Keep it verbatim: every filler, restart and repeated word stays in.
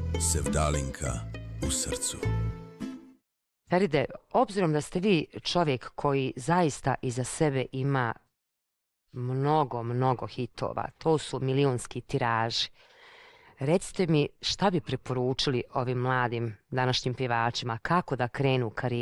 Sevdalinka u srcu. Feride, obzirom da ste vi čovjek koji zaista iza sebe ima mnogo, mnogo hitova, to su milionski tiraži, recite mi šta bi preporučili ovim mladim današnjim pjevačima, kako da krenu u karijeru?